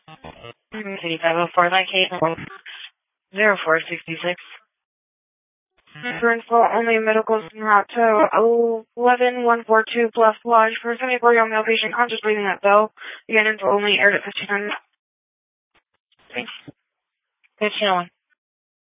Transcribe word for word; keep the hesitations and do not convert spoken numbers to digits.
City five oh four, like eight zero four sixty-six. Current floor only medicals en route to eleven one forty-two Bluff Lodge for a seventy-four-year-old male patient conscious breathing at Bell. Again, info only aired at fifteen hundred. Thanks. fifteen oh one.